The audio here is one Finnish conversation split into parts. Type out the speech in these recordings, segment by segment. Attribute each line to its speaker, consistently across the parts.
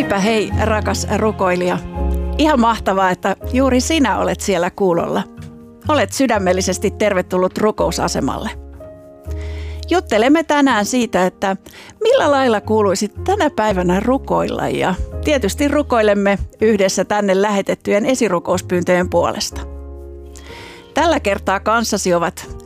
Speaker 1: Heipä hei, rakas rukoilija. Ihan mahtavaa, että juuri sinä olet siellä kuulolla. Olet sydämellisesti tervetullut rukousasemalle. Juttelemme tänään siitä, että millä lailla kuuluisit tänä päivänä rukoilla, ja tietysti rukoilemme yhdessä tänne lähetettyjen esirukouspyyntöjen puolesta. Tällä kertaa kanssasi ovat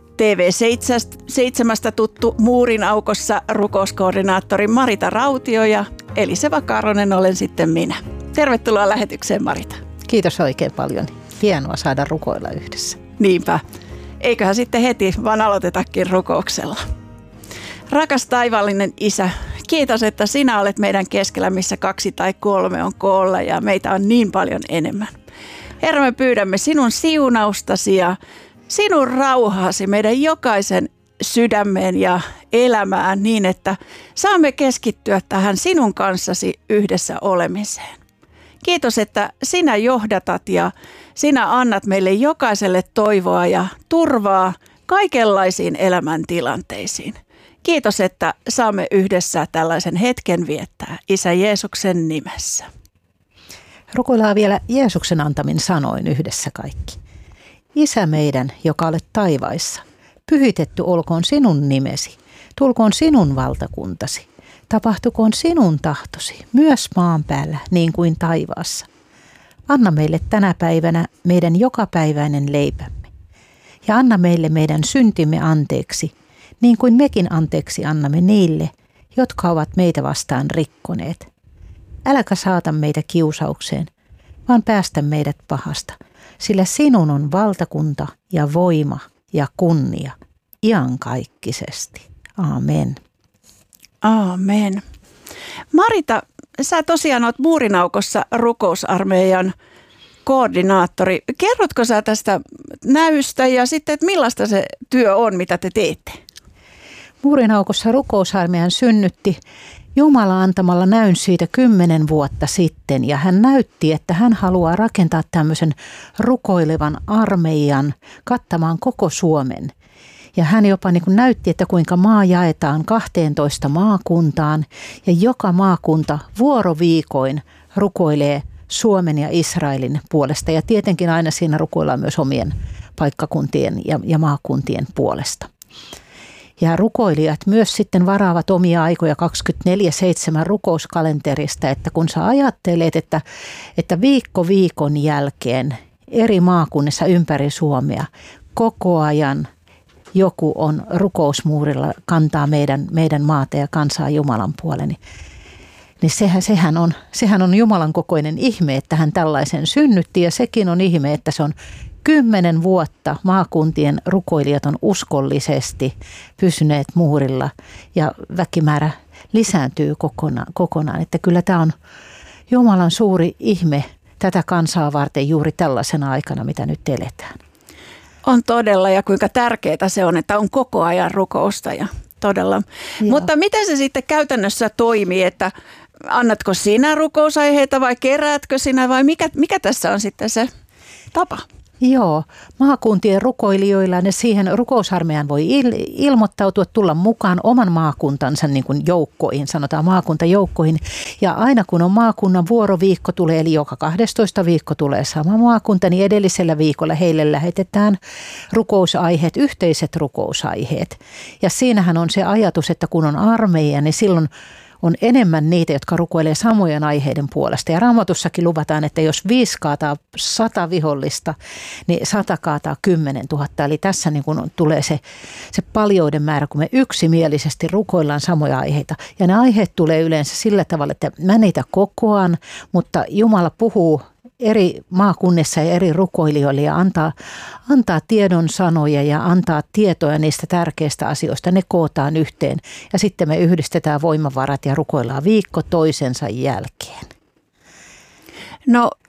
Speaker 1: TV7 tuttu Muurin aukossa rukouskoordinaattori Marita Rautio ja Eliseva Karonen olen sitten minä. Tervetuloa lähetykseen, Marita.
Speaker 2: Kiitos oikein paljon. Hienoa saada rukoilla yhdessä.
Speaker 1: Niinpä. Eiköhän sitten heti vaan aloitetakin rukouksella. Rakas taivaallinen Isä, kiitos, että sinä olet meidän keskellä, missä 2 tai 3 on koolla ja meitä on niin paljon enemmän. Herra, me pyydämme sinun siunaustasi ja sinun rauhaasi meidän jokaisen sydämeen ja elämään niin, että saamme keskittyä tähän sinun kanssasi yhdessä olemiseen. Kiitos, että sinä johdatat ja sinä annat meille jokaiselle toivoa ja turvaa kaikenlaisiin elämäntilanteisiin. Kiitos, että saamme yhdessä tällaisen hetken viettää Isä Jeesuksen nimessä.
Speaker 2: Rukoillaan vielä Jeesuksen antamin sanoin yhdessä kaikki. Isä meidän, joka olet taivaissa, pyhitetty olkoon sinun nimesi, tulkoon sinun valtakuntasi, tapahtukoon sinun tahtosi, myös maan päällä niin kuin taivaassa. Anna meille tänä päivänä meidän jokapäiväinen leipämme, ja anna meille meidän syntimme anteeksi, niin kuin mekin anteeksi annamme niille, jotka ovat meitä vastaan rikkoneet. Äläkä saata meitä kiusaukseen, vaan päästä meidät pahasta, sillä sinun on valtakunta ja voima ja kunnia iankaikkisesti. Aamen.
Speaker 1: Aamen. Marita, sä tosiaan oot Muurinaukossa rukousarmeijan koordinaattori. Kerrotko sä tästä näystä ja sitten, että millaista se työ on, mitä te teette?
Speaker 2: Muurinaukossa rukousarmeijan synnytti Jumala antamalla näyn siitä 10 vuotta sitten, ja hän näytti, että hän haluaa rakentaa tämmöisen rukoilevan armeijan kattamaan koko Suomen. Ja hän jopa näytti, että kuinka maa jaetaan 12 maakuntaan, ja joka maakunta vuoroviikoin rukoilee Suomen ja Israelin puolesta. Ja tietenkin aina siinä rukoillaan myös omien paikkakuntien ja maakuntien puolesta. Ja rukoilijat myös sitten varaavat omia aikoja 24/7 rukouskalenterista, että kun sä ajattelet, että viikko viikon jälkeen eri maakunnissa ympäri Suomea koko ajan joku on rukousmuurilla, kantaa meidän maata ja kansaa Jumalan puoleen, niin sehän on Jumalan kokoinen ihme, että hän tällaisen synnytti, ja sekin on ihme, että se on 10 vuotta maakuntien rukoilijat on uskollisesti pysyneet muurilla ja väkimäärä lisääntyy kokonaan. Että kyllä tämä on Jumalan suuri ihme tätä kansaa varten juuri tällaisena aikana, mitä nyt eletään.
Speaker 1: On todella, ja kuinka tärkeää se on, että on koko ajan rukousta ja todella. Joo. Mutta miten se sitten käytännössä toimii, että annatko sinä rukousaiheita vai keräätkö sinä vai mikä tässä on sitten se tapa?
Speaker 2: Joo, maakuntien rukoilijoilla ne siihen rukousarmeijan voi ilmoittautua, tulla mukaan oman maakuntansa niin kuin joukkoihin, sanotaan maakuntajoukkoihin. Ja aina kun on maakunnan vuoroviikko tulee, eli joka 12 viikko tulee sama maakunta, niin edellisellä viikolla heille lähetetään rukousaiheet, yhteiset rukousaiheet. Ja siinähän on se ajatus, että kun on armeija, niin silloin on enemmän niitä, jotka rukoilee samojen aiheiden puolesta. Ja Raamatussakin luvataan, että jos 5 kaataa 100 vihollista, niin 100 kaataa 10 000. Eli tässä niin kun tulee se paljouden määrä, kun me yksimielisesti rukoillaan samoja aiheita. Ja ne aiheet tulee yleensä sillä tavalla, että mä niitä kokoan, mutta Jumala puhuu eri maakunnissa ja eri rukoilijoille ja antaa tiedon sanoja ja antaa tietoja niistä tärkeistä asioista. Ne kootaan yhteen ja sitten me yhdistetään voimavarat ja rukoillaan viikko toisensa jälkeen.
Speaker 1: No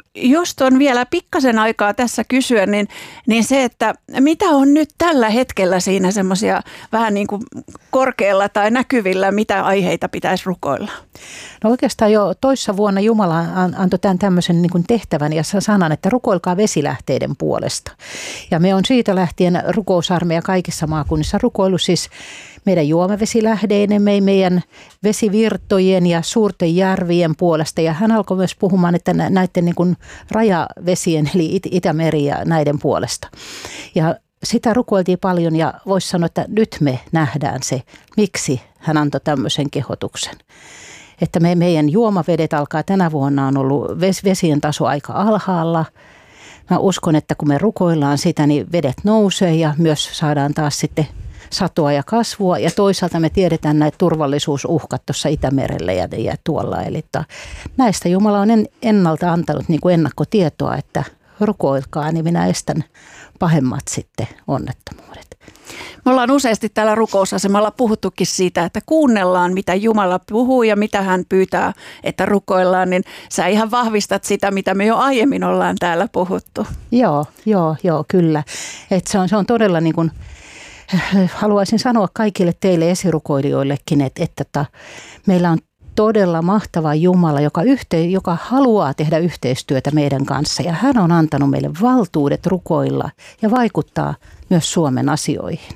Speaker 1: just on vielä pikkasen aikaa tässä kysyä, niin se, että mitä on nyt tällä hetkellä siinä semmoisia vähän niin kuin korkealla tai näkyvillä, mitä aiheita pitäisi rukoilla?
Speaker 2: No oikeastaan jo toissa vuonna Jumala antoi tämän tämmöisen niin kuin tehtävän ja sanan, että rukoilkaa vesilähteiden puolesta. Ja me on siitä lähtien rukousarmeija kaikissa maakunnissa rukoillut siis meidän juomavesilähdeiden, meidän vesivirtojen ja suurten järvien puolesta. Ja hän alkoi myös puhumaan, että näiden niin kuin rajavesien, eli Itämeri ja näiden puolesta. Ja sitä rukoiltiin paljon ja voisi sanoa, että nyt me nähdään se, miksi hän antoi tämmöisen kehotuksen. Että meidän juomavedet alkaa tänä vuonna on ollut vesien taso aika alhaalla. Mä uskon, että kun me rukoillaan sitä, niin vedet nousee ja myös saadaan taas sitten satoa ja kasvua. Ja toisaalta me tiedetään näitä turvallisuusuhkat tuossa Itämerellä ja tuolla. Eli näistä Jumala on ennalta antanut niin kuin ennakkotietoa, että rukoilkaa, niin minä estän pahemmat sitten onnettomuudet.
Speaker 1: Me ollaan useasti täällä rukousasemalla puhuttukin siitä, että kuunnellaan, mitä Jumala puhuu ja mitä hän pyytää, että rukoillaan, niin sä ihan vahvistat sitä, mitä me jo aiemmin ollaan täällä puhuttu.
Speaker 2: Joo, kyllä. Että se on todella niin kuin, haluaisin sanoa kaikille teille esirukoilijoillekin, että meillä on todella mahtava Jumala, joka haluaa tehdä yhteistyötä meidän kanssa. Ja hän on antanut meille valtuudet rukoilla ja vaikuttaa myös Suomen asioihin.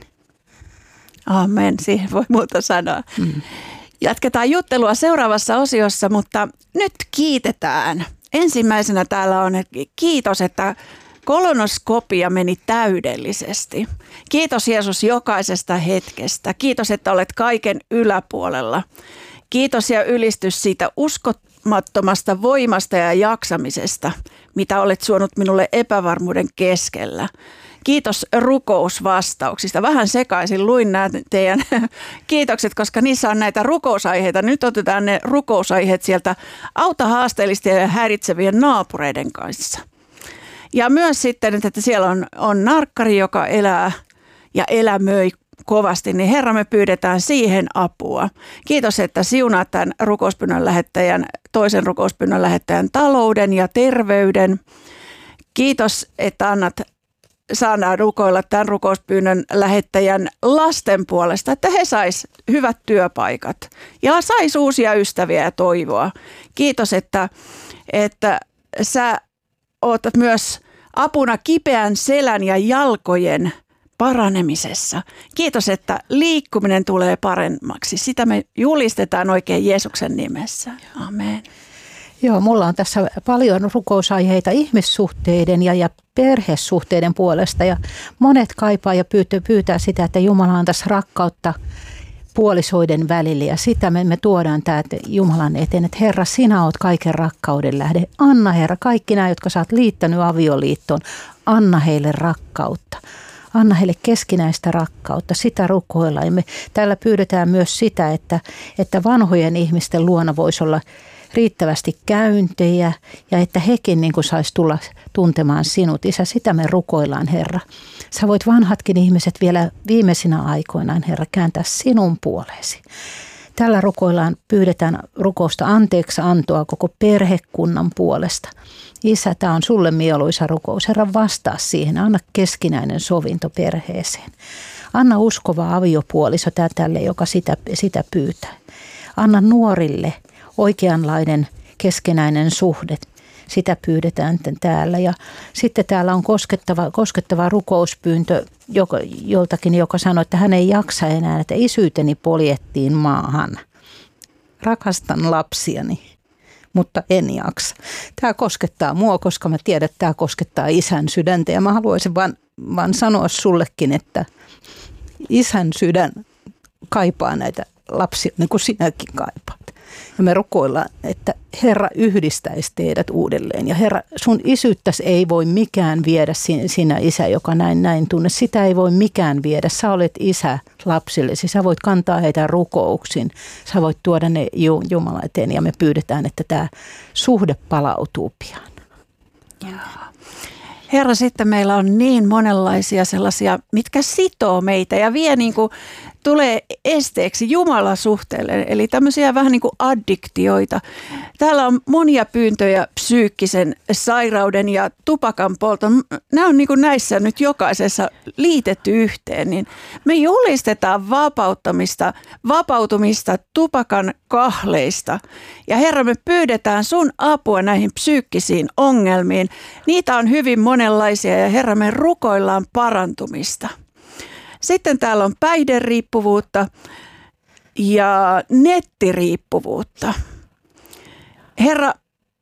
Speaker 1: Amen, siihen voi muuta sanoa. Jatketaan juttelua seuraavassa osiossa, mutta nyt kiitetään. Ensimmäisenä täällä on kiitos, että kolonoskopia meni täydellisesti. Kiitos Jeesus jokaisesta hetkestä. Kiitos, että olet kaiken yläpuolella. Kiitos ja ylistys siitä uskomattomasta voimasta ja jaksamisesta, mitä olet suonut minulle epävarmuuden keskellä. Kiitos rukousvastauksista. Vähän sekaisin luin nämä teidän kiitokset, koska niissä on näitä rukousaiheita. Nyt otetaan ne rukousaiheet sieltä auta haasteellisten ja häiritsevien naapureiden kanssa. Ja myös sitten, että siellä on narkkari, joka elää ja elämöi kovasti, niin Herra, me pyydetään siihen apua. Kiitos, että siunaat tämän toisen rukouspyynnön lähettäjän talouden ja terveyden. Kiitos, että saadaan rukoilla tämän rukouspyynnön lähettäjän lasten puolesta, että he sais hyvät työpaikat ja sais uusia ystäviä ja toivoa. Kiitos, että sä oot myös apuna kipeän selän ja jalkojen paranemisessa. Kiitos, että liikkuminen tulee paremmaksi. Sitä me julistetaan oikein Jeesuksen nimessä. Amen.
Speaker 2: Joo, mulla on tässä paljon rukousaiheita ihmissuhteiden ja perhesuhteiden puolesta. Ja monet kaipaa ja pyytää sitä, että Jumala antaisi rakkautta puolisoiden välillä. Ja sitä me tuodaan täältä Jumalan eteen, että Herra, sinä oot kaiken rakkauden lähde. Anna Herra, kaikki nämä, jotka sä oot liittänyt avioliittoon, anna heille rakkautta. Anna heille keskinäistä rakkautta, sitä rukoillaan. Ja me täällä pyydetään myös sitä, että vanhojen ihmisten luona voisi olla riittävästi käyntejä ja että hekin niin kuin saisi tulla tuntemaan sinut. Isä, sitä me rukoillaan, Herra. Sä voit vanhatkin ihmiset vielä viimeisinä aikoinaan, Herra, kääntää sinun puoleesi. Tällä pyydetään rukousta anteeksi antoa koko perhekunnan puolesta. Isä, tämä on sulle mieluisa rukous. Herra, vastaa siihen. Anna keskinäinen sovinto perheeseen. Anna uskova aviopuoliso tälle, joka sitä pyytää. Anna nuorille oikeanlainen keskinäinen suhde. Sitä pyydetään täällä. Ja sitten täällä on koskettava rukouspyyntö joltakin, joka sanoi, että hän ei jaksa enää, että isyyteni poljettiin maahan. Rakastan lapsiani, mutta en jaksa. Tämä koskettaa mua, koska mä tiedän, että tämä koskettaa isän sydäntä. Ja mä haluaisin vaan sanoa sullekin, että isän sydän kaipaa näitä lapsia, niin kuin sinäkin kaipaat. Ja me rukoillaan, että Herra yhdistäisi teidät uudelleen. Ja Herra, sun isyyttäsi ei voi mikään viedä sinä isä, joka näin tunne. Sitä ei voi mikään viedä. Sä olet isä lapsillesi. Sä voit kantaa heitä rukouksiin. Sä voit tuoda ne Jumalan eteen. Ja me pyydetään, että tämä suhde palautuu pian.
Speaker 1: Herra, sitten meillä on niin monenlaisia sellaisia, mitkä sitoo meitä ja vie niin kuin tulee esteeksi Jumalan suhteelle, eli tämmöisiä vähän niin kuin addiktioita. Täällä on monia pyyntöjä psyykkisen sairauden ja tupakan polton. Nämä on niin kuin näissä nyt jokaisessa liitetty yhteen, niin me julistetaan vapautumista tupakan kahleista. Ja Herra, me pyydetään sun apua näihin psyykkisiin ongelmiin. Niitä on hyvin monenlaisia ja Herra, me rukoillaan parantumista. Sitten täällä on päihderiippuvuutta ja nettiriippuvuutta. Herra,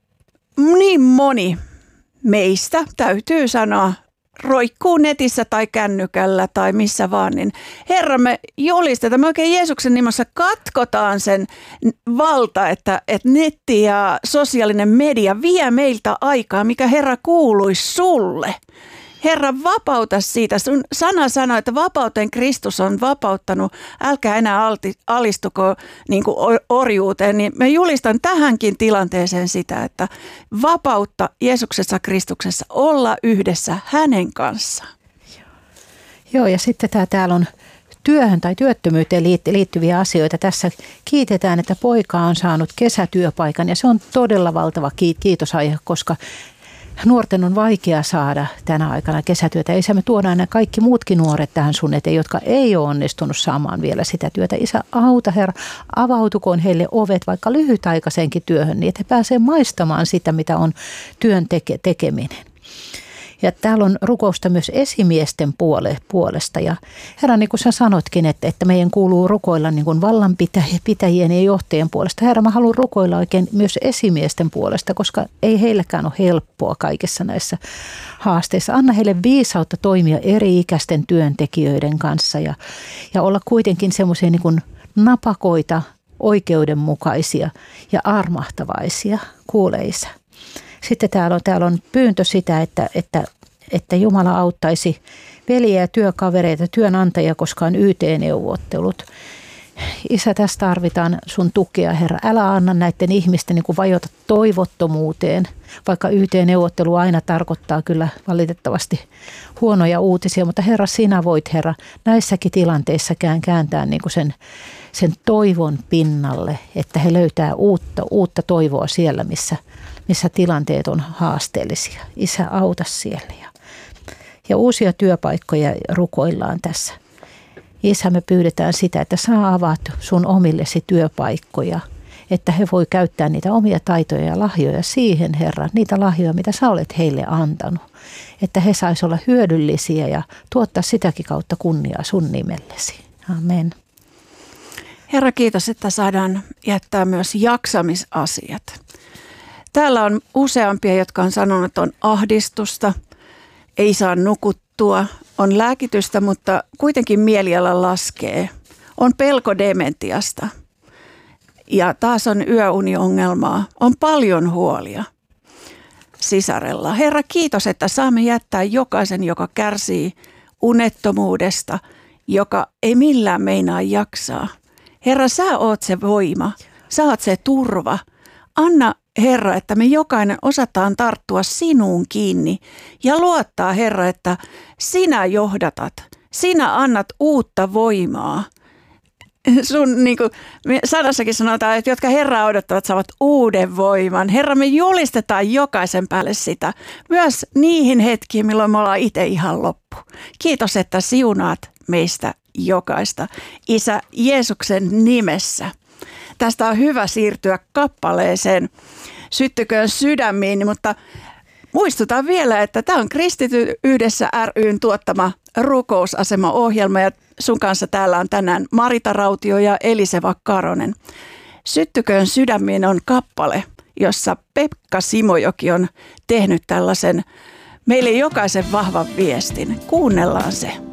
Speaker 1: niin moni meistä, täytyy sanoa, roikkuu netissä tai kännykällä tai missä vaan, niin Herra, me julistetaan, me oikein Jeesuksen nimessä katkotaan sen valta, että netti ja sosiaalinen media vie meiltä aikaa, mikä Herra kuuluisi sulle. Herra, vapauta siitä. Sun sana sanoo, että vapauteen Kristus on vapauttanut. Älkää enää alistuko niin kuin orjuuteen. Niin mä julistan tähänkin tilanteeseen sitä, että vapautta Jeesuksessa Kristuksessa olla yhdessä hänen kanssaan.
Speaker 2: Joo, ja sitten täällä on työhön tai työttömyyteen liittyviä asioita. Tässä kiitetään, että poika on saanut kesätyöpaikan ja se on todella valtava kiitosaihe, koska nuorten on vaikea saada tänä aikana kesätyötä. Isä, me tuodaan nämä kaikki muutkin nuoret tähän sun eteen, jotka ei ole onnistunut saamaan vielä sitä työtä. Isä, auta Herra, avautukoon heille ovet vaikka lyhytaikaisenkin työhön, niin että he pääsevät maistamaan sitä, mitä on työn tekeminen. Ja täällä on rukousta myös esimiesten puolesta. Ja Herra, niin kuin sä sanotkin, että meidän kuuluu rukoilla niin kuin vallanpitäjien ja johtajien puolesta. Herra, mä haluan rukoilla oikein myös esimiesten puolesta, koska ei heilläkään ole helppoa kaikissa näissä haasteissa. Anna heille viisautta toimia eri-ikäisten työntekijöiden kanssa ja olla kuitenkin semmoisia niin kuin napakoita, oikeudenmukaisia ja armahtavaisia. Kuule, Isä. Sitten täällä on pyyntö sitä, että Jumala auttaisi veljiä ja työkavereita, työnantajia, koska on YT-neuvottelut. Isä, tässä tarvitaan sun tukea, Herra. Älä anna näiden ihmisten niin kuin vajota toivottomuuteen, vaikka YT-neuvottelu aina tarkoittaa kyllä valitettavasti huonoja uutisia. Mutta Herra, sinä voit, Herra, näissäkin tilanteissa kääntää niin kuin sen toivon pinnalle, että he löytää uutta toivoa siellä, missä tilanteet on haasteellisia. Isä, auta siellä. Ja uusia työpaikkoja rukoillaan tässä. Isä, me pyydetään sitä, että sä avaat sun omillesi työpaikkoja, että he voi käyttää niitä omia taitoja ja lahjoja siihen, Herra, niitä lahjoja, mitä sä olet heille antanut. Että he sais olla hyödyllisiä ja tuottaa sitäkin kautta kunniaa sun nimellesi. Amen.
Speaker 1: Herra, kiitos, että saadaan jättää myös jaksamisasiat. Täällä on useampia, jotka on sanonut, että on ahdistusta, ei saa nukuttua, on lääkitystä, mutta kuitenkin mieliala laskee. On pelko dementiasta ja taas on yöuniongelmaa, on paljon huolia sisarella. Herra, kiitos, että saamme jättää jokaisen, joka kärsii unettomuudesta, joka ei millään meinaa jaksaa. Herra, sä oot se voima, sä oot se turva. Anna, Herra, että me jokainen osataan tarttua sinuun kiinni ja luottaa, Herra, että sinä johdatat, sinä annat uutta voimaa. Sun niin kuin sanassakin sanotaan, että jotka Herraa odottavat saavat uuden voiman. Herra, me julistetaan jokaisen päälle sitä, myös niihin hetkiin, milloin me ollaan itse ihan loppu. Kiitos, että siunaat meistä jokaista. Isä, Jeesuksen nimessä. Tästä on hyvä siirtyä kappaleeseen Syttyköön sydämiin, mutta muistutan vielä, että tämä on Kristity yhdessä ry:n tuottama rukousasema-ohjelma ja sun kanssa täällä on tänään Marita Rautio ja Eliseva Karonen. Syttyköön sydämiin on kappale, jossa Pekka Simojoki on tehnyt tällaisen meille jokaisen vahvan viestin. Kuunnellaan se.